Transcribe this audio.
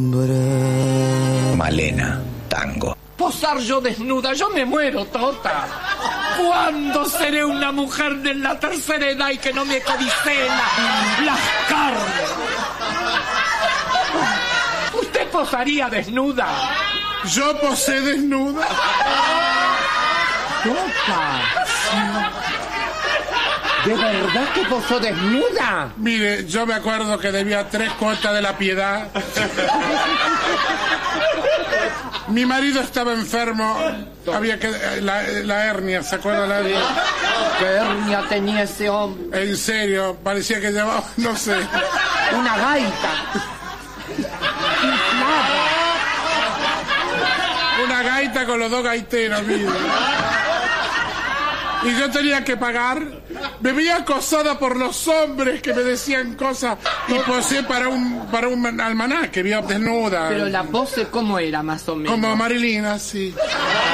Malena, tango. Posar yo desnuda, yo me muero, Tota. ¿Cuándo seré una mujer de la tercera edad y que no me codiceen las carnes? ¿Usted posaría desnuda? Yo posé desnuda. Tota. ¿De verdad que posó desnuda? Mire, yo me acuerdo que debía 3 cuotas de la piedad. Mi marido estaba enfermo. Había que... La hernia, ¿se acuerda la hernia? ¿Qué hernia tenía ese hombre? En serio, parecía que llevaba, no sé. Una gaita. Una gaita con los 2 gaiteros, mire. Y yo tenía que pagar. Me veía acosada por los hombres que me decían cosas. Y posé para un almanaque, vio desnuda. Pero la pose, ¿cómo era, más o menos? Como Marilina, sí.